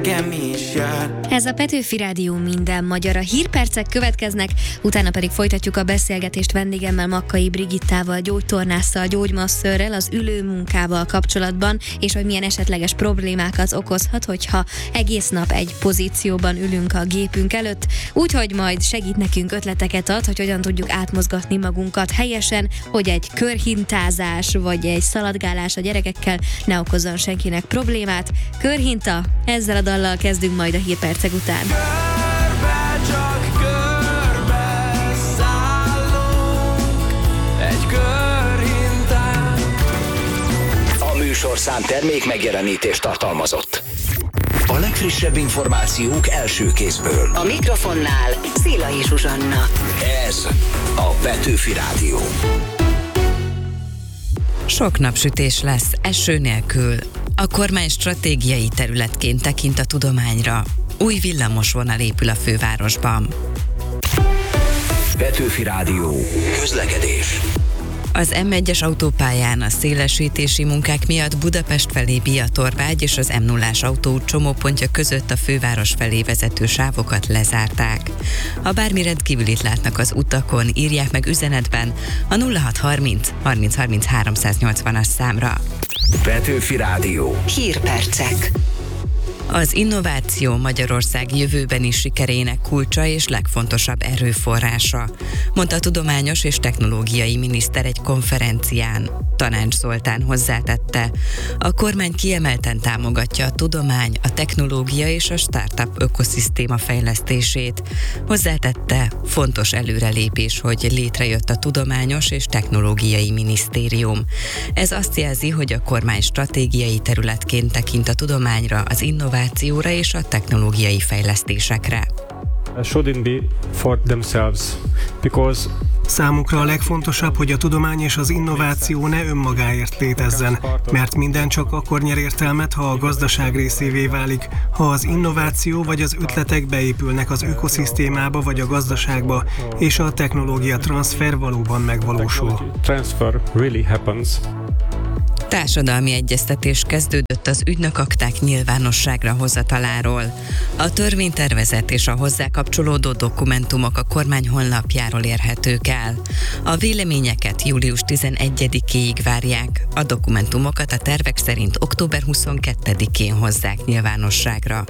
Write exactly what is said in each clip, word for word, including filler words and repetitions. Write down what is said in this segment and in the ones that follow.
Ez a Petőfi Rádió minden magyar. A hírpercek következnek, utána pedig folytatjuk a beszélgetést vendégemmel, Makkai Brigittával, gyógytornásszal, gyógymasszörrel az ülőmunkával kapcsolatban, és hogy milyen esetleges problémákat okozhat, hogyha egész nap egy pozícióban ülünk a gépünk előtt. Úgyhogy majd segít nekünk, ötleteket ad, hogy hogyan tudjuk átmozgatni magunkat helyesen, hogy egy körhintázás vagy egy szaladgálás a gyerekekkel ne okozzon senkinek problémát. Körhinta, ezzel a dallal kezdünk majd a hírpercek után. Körbe csak körbe szállunk, egy körhintán. A műsorszám termék megjelenítést tartalmazott. A legfrissebb információk első kézből. A mikrofonnál Szélai Zsuzsanna. Ez a Petőfi Rádió. Sok napsütés lesz, eső nélkül. A kormány stratégiai területként tekint a tudományra. Új villamosvonal épül a fővárosban. Petőfi Rádió. Közlekedés. Az em egyes autópályán a szélesítési munkák miatt Budapest felé Biatorvágy és az em nullás autóút csomópontja között a főváros felé vezető sávokat lezárták. Ha bármi rendkívülit látnak az utakon, írják meg üzenetben a nulla hat harminc harminc harminc háromszáznyolcvanas számra. Petőfi Rádió. Hírpercek. Az innováció Magyarország jövőbeni sikerének kulcsa és legfontosabb erőforrása, mondta a tudományos és technológiai miniszter egy konferencián. Tanács Zoltán hozzátette, a kormány kiemelten támogatja a tudomány, a technológia és a startup ökoszisztéma fejlesztését. Hozzátette, fontos előrelépés, hogy létrejött a Tudományos és Technológiai Minisztérium. Ez azt jelzi, hogy a kormány stratégiai területként tekint a tudományra, az innovációra és a technológiai fejlesztésekre. Shouldn't be for themselves, because számukra a legfontosabb, hogy a tudomány és az innováció ne önmagáért létezzen, mert minden csak akkor nyer értelmet, ha a gazdaság részévé válik, ha az innováció vagy az ötletek beépülnek az ökoszisztémába vagy a gazdaságba, és a technológia transfer valóban megvalósul. transfer really happens. Társadalmi egyeztetés kezdődött az ügynökakták nyilvánosságra hozataláról. A törvénytervezet és a hozzá kapcsolódó dokumentumok a kormány honlapjáról érhetők el. A véleményeket július tizenegyedikéig várják, a dokumentumokat a tervek szerint október huszonkettedikén hozzák nyilvánosságra.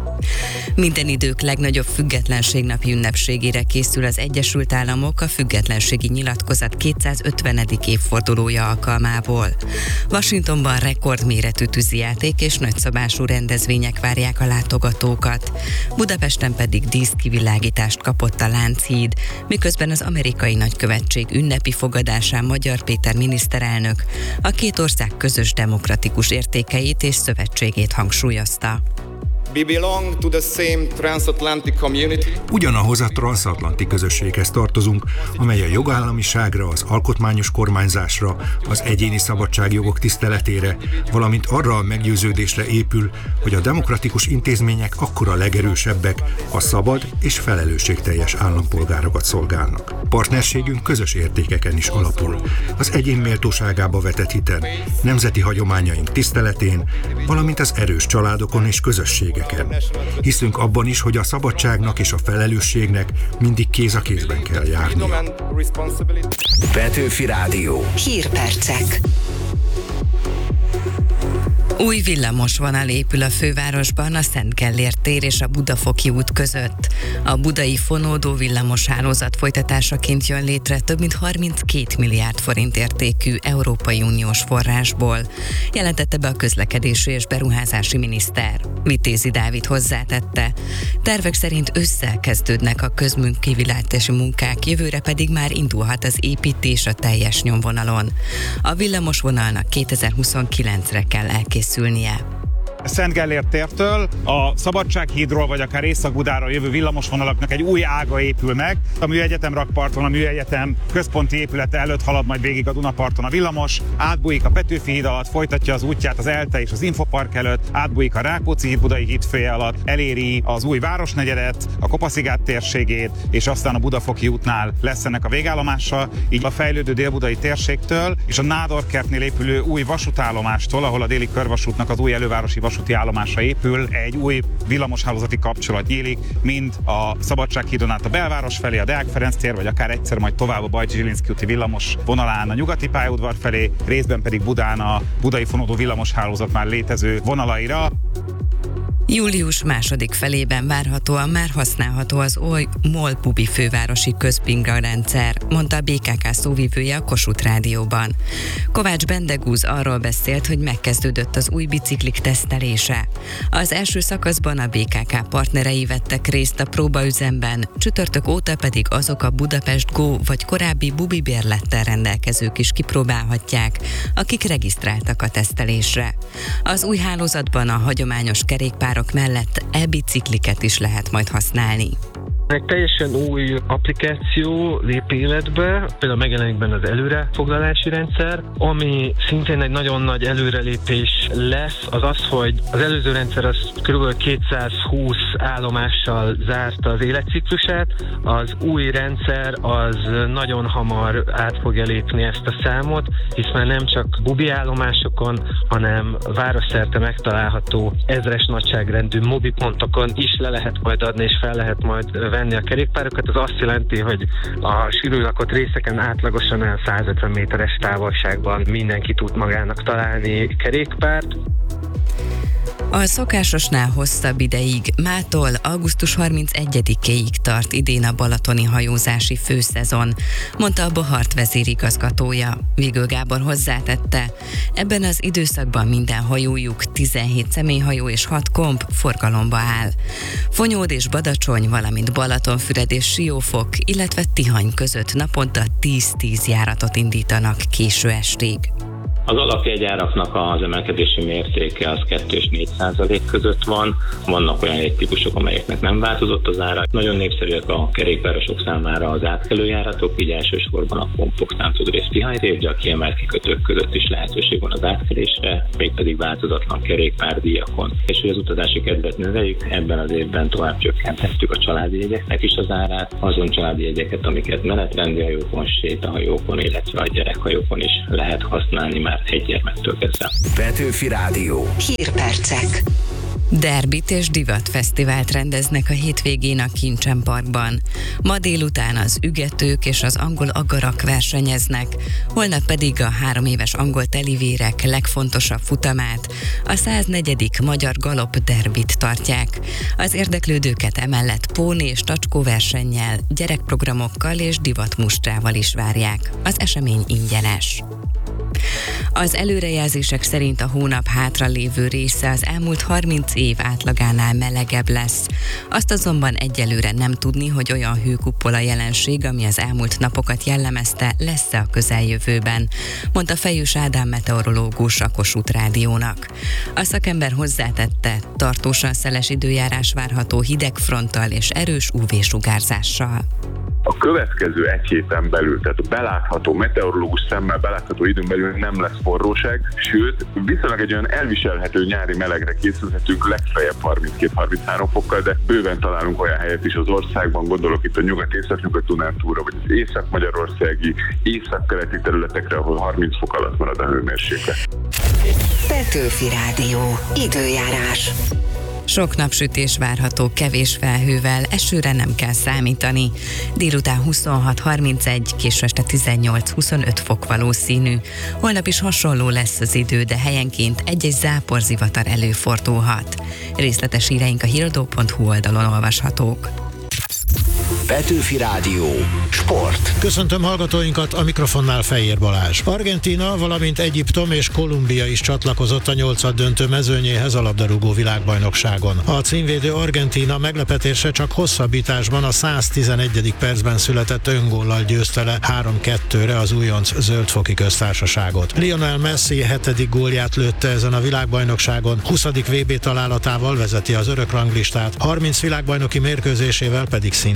Minden idők legnagyobb függetlenségnapi ünnepségére készül az Egyesült Államok a függetlenségi nyilatkozat kétszázötvenedik évfordulója alkalmából. Washingtonban rekordméretű tűzijáték és nagyszabású rendezvények várják a látogatókat. Budapesten pedig díszkivilágítást kapott a Lánchíd, miközben az amerikai nagykövetség ünnepi fogadásán Magyar Péter miniszterelnök a két ország közös demokratikus értékeit és szövetségét hangsúlyozta. We belong to the same transatlantic community. Ugyanahoz a transatlanti közösséghez tartozunk, amely a jogállamiságra, az alkotmányos kormányzásra, az egyéni szabadságjogok tiszteletére, valamint arra a meggyőződésre épül, hogy a demokratikus intézmények akkor a legerősebbek, a szabad és felelősségteljes állampolgárokat szolgálnak. Partnerségünk közös értékeken is alapul, az egyén méltóságába vetett hiten, nemzeti hagyományaink tiszteletén, valamint az erős családokon és közösségeken. Hiszünk abban is, hogy a szabadságnak és a felelősségnek mindig kéz a kézben kell járnia. Petőfi Rádió. Hírpercek. Új villamosvonal épül a fővárosban a Szent Gellért tér és a Budafoki út között. A budai fonódó villamoshálózat folytatásaként jön létre több mint harminckét milliárd forint értékű Európai Uniós forrásból, jelentette be a közlekedési és beruházási miniszter. Vitézi Dávid hozzátette, tervek szerint ősszel kezdődnek a közműkivilágítási munkák, jövőre pedig már indulhat az építés a teljes nyomvonalon. A villamosvonalnak kétezer-huszonkilencre kell elkészülnie. Szent Gellért tértől a Szabadsághídról vagy akár Észak-Budára jövő villamosvonalaknak egy új ága épül meg. A Műegyetem rakparton, a Műegyetem központi épülete előtt halad majd végig a Dunaparton a villamos, átbújik a Petőfi híd alatt, folytatja az útját az ELTE és az Infopark előtt, átbújik a Rákóczi híd Budai hídfője alatt, eléri az új Városnegyedet, a Kopaszigát térségét, és aztán a Budafoki útnál lesz ennek a végállomása, így a fejlődő délbudai térségtől és a Nádorkertnél épülő új vasútállomástól, ahol a déli körvasútnak az új elővárosi vasúti állomásra épül, egy új villamoshálózati kapcsolat nyílik, mind a Szabadsághídon át a belváros felé, a Deák Ferenc tér, vagy akár egyszer majd tovább a Bajcsy Zsilinszky úti villamos vonalán a nyugati pályaudvar felé, részben pedig Budán a budai fonódó villamoshálózat már létező vonalaira. Július második felében várhatóan már használható az új MOL-Bubi fővárosi közbinga rendszer, mondta a bé ká ká szóvivője a Kossuth Rádióban. Kovács Bendegúz arról beszélt, hogy megkezdődött az új biciklik tesztelése. Az első szakaszban a bé ká ká partnerei vettek részt a próbaüzemben, csütörtök óta pedig azok a Budapest Go vagy korábbi Bubi bérlettel rendelkezők is kipróbálhatják, akik regisztráltak a tesztelésre. Az új hálózatban a hagyományos kerékpárok mellett e-bicikliket is lehet majd használni. Egy teljesen új applikáció lép életbe, például megjelenik benne az előrefoglalási rendszer, ami szintén egy nagyon nagy előrelépés lesz, az az, hogy az előző rendszer az kb. kétszázhúsz állomással zárta az életciklusát, az új rendszer az nagyon hamar át fogja lépni ezt a számot, hisz már nem csak bubi állomásokon, hanem városszerte megtalálható ezres nagyságrendű mobipontokon is le lehet majd adni, és fel lehet majd venni a kerékpárokat. Ez azt jelenti, hogy a sűrűn lakott részeken átlagosan el százötven méteres távolságban mindenki tud magának találni kerékpárt. A szokásosnál hosszabb ideig, mától augusztus harmincegyedikéig tart idén a balatoni hajózási főszezon, mondta a Bohart vezérigazgatója. Vigő Gábor hozzátette, ebben az időszakban minden hajójuk, tizenhét személyhajó és hat komp forgalomba áll. Fonyód és Badacsony, valamint Balatonfüred és Siófok, illetve Tihany között naponta tíz-tíz járatot indítanak késő estig. Az alapjegyáraknak az emelkedési mértéke az kettő és négy százalék között van. Vannak olyan jegytípusok, amelyeknek nem változott az ára. Nagyon népszerűek a kerékpárosok számára az átkelőjáratok, így elsősorban a kompok Szántodrész Tihany-rév, de a kiemelt kikötők között is lehetőség van az átkelésre, mégpedig változatlan kerékpárdíjakon. És hogy az utazási kedvet növeljük, ebben az évben tovább csökkentettük a családi jegyeknek is az árát, azon családi jegyeket, amiket menetrendi hajókon, sétahajókon, illetve a gyerekhajókon is lehet használni már egy gyermektől kezdve. Petőfi Rádió. Hírpercek. Derbit és Divat Fesztivált rendeznek a hétvégén a Kincsen Parkban. Ma délután az ügetők és az angol agarak versenyeznek, holnap pedig a három éves angol telivérek legfontosabb futamát, a száznegyedik Magyar Galop Derbit tartják. Az érdeklődőket emellett póni és tacskó versennyel, gyerekprogramokkal és divatmustrával is várják. Az esemény ingyenes. Az előrejelzések szerint a hónap hátra lévő része az elmúlt harminc év átlagánál melegebb lesz. Azt azonban egyelőre nem tudni, hogy olyan hőkupola jelenség, ami az elmúlt napokat jellemezte, lesz-e a közeljövőben, mondta Fejős Ádám meteorológus a Kossuth Rádiónak. A szakember hozzátette, tartósan szeles időjárás várható hideg fronttal és erős ú vé-sugárzással. A következő egy héten belül, tehát a belátható, meteorológus szemmel belátható időn belül nem lesz forróság, sőt, viszonylag egy olyan elviselhető nyári melegre készülhetünk, legfeljebb harminckét-harminchárom fokkal, de bőven találunk olyan helyet is az országban, gondolok itt a nyugat-észak-nyugat-Dunántúlra, vagy az észak-magyarországi, észak-keleti területekre, ahol harminc fok alatt marad a hőmérséklet. Petőfi Rádió. Időjárás. Sok napsütés várható kevés felhővel, esőre nem kell számítani. Délután huszonhat harmincegy, késő este tizennyolc-huszonöt fok valószínű. Holnap is hasonló lesz az idő, de helyenként egy-egy záporzivatar előfordulhat. Részletes híreink a híradó pont hu oldalon olvashatók. Petőfi Rádió. Sport. Köszöntöm hallgatóinkat, a mikrofonnál Fejér Balázs. Argentína, valamint Egyiptom és Kolumbia is csatlakozott a nyolcaddöntő mezőnyéhez a labdarúgó világbajnokságon. A címvédő Argentína meglepetése csak hosszabbításban a száztizenegyedik percben született öngóllal győzte le három kettőre az újonc Zöldfoki Köztársaságot. Lionel Messi hetedik gólját lőtte ezen a világbajnokságon, huszadik vé bé találatával vezeti az örök ranglistát, harminc világbajnoki mérkőzésével pedig szintén csúcs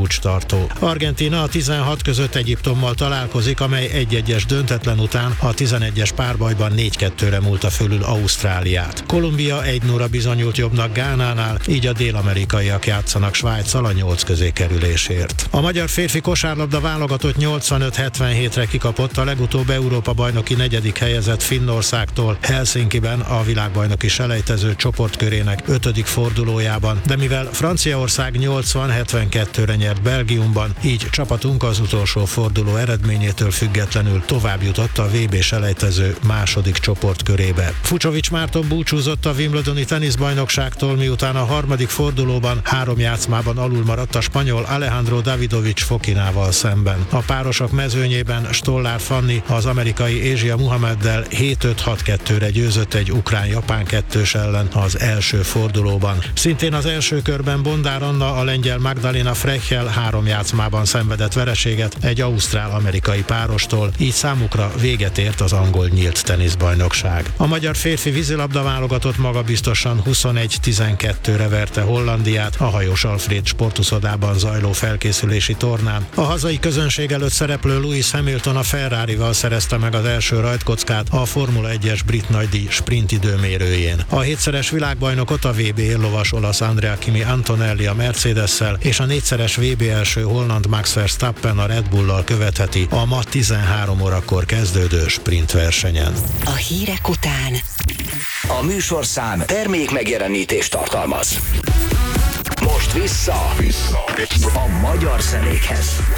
csúcstartó. Argentína a tizenhat között Egyiptommal találkozik, amely egy-egyes döntetlen után a tizenegyes párbajban négy kettőre múlta fölül Ausztráliát. Kolumbia egy nulla bizonyult jobbnak Gánánál, így a dél-amerikaiak játszanak Svájccal a nyolc közé kerülésért. A magyar férfi kosárlabda válogatott nyolcvanöt hetvenhétre kikapott a legutóbb Európa-bajnoki negyedik helyezett Finnországtól Helsinkiben a világbajnoki selejtező csoportkörének ötödik fordulójában, de mivel Franciaország nyolcvan hetvenkettőre nyert Belgiumban, így csapatunk az utolsó forduló eredményétől függetlenül tovább jutott a vé bé selejtező második csoportkörébe. Fucsovics Márton búcsúzott a Wimbledoni teniszbajnokságtól, miután a harmadik fordulóban három játszmában alul maradt a spanyol Alejandro Davidovich Fokinával szemben. A párosok mezőnyében Stollár Fanni az amerikai Ázsia Muhammaddel hét öt hat kettőre győzött egy ukrán-japán kettős ellen az első fordulóban. Szintén az első körben Bondár Anna a lengyel Magdalena Frechel három játszmában szenvedett vereséget egy ausztrál-amerikai párostól, így számukra véget ért az angol nyílt teniszbajnokság. A magyar férfi vízilabda válogatott magabiztosan huszonegy tizenkettőre verte Hollandiát a Hajós Alfréd sportuszodában zajló felkészülési tornán. A hazai közönség előtt szereplő Lewis Hamilton a Ferrarival szerezte meg az első rajtkockát a Formula egyes brit nagydíj sprint időmérőjén. A hétszeres világbajnokot a vé bé éllovas olasz Andrea Kimi Antonelli a Mercedes-szel és a négyszeres vé bé első holland Max Verstappen a Red Bull-lal követheti a ma tizenhárom órakor kezdődő sprintversenyen. A hírek után A műsorszám termék megjelenítést tartalmaz. Most vissza, vissza. a magyar zenékhez.